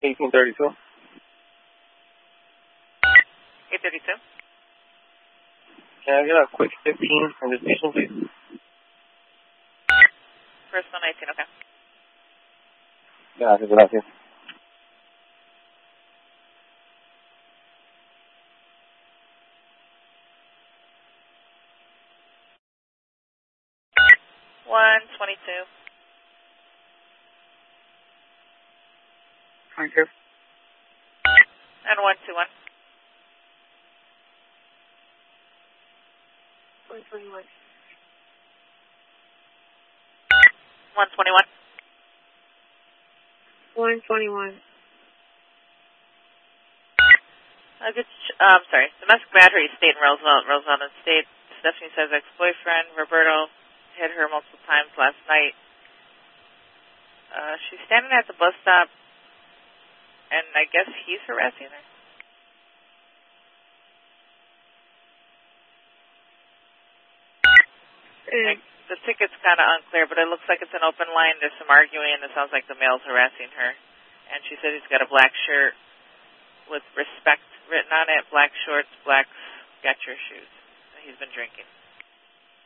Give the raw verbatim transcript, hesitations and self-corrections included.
eighteen thirty-two. eight thirty-two. Can I get a quick fifteen from the station, please? First one nineteen, okay. Gracias, gracias. one twenty-two. twenty-two. And one two one. one twenty-one. one twenty-one. one twenty-one. Uh, good, um, sorry. Domestic battery, State and Roosevelt, Roosevelt and State. Stephanie says ex-boyfriend, Roberto, hit her multiple times last night. Uh, she's standing at the bus stop, and I guess he's harassing her. Mm. The ticket's kind of unclear, but it looks like it's an open line. There's some arguing. It sounds like the male's harassing her. And she said he's got a black shirt with respect written on it, black shorts, black Skechers shoes. He's been drinking.